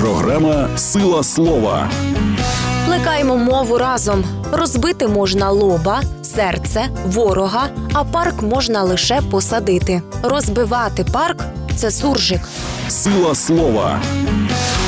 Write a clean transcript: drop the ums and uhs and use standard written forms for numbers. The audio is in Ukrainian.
Програма «Сила слова». Плекаємо мову разом. Розбити можна лоба, серце, ворога, а парк можна лише посадити. Розбивати парк – це суржик. Сила слова.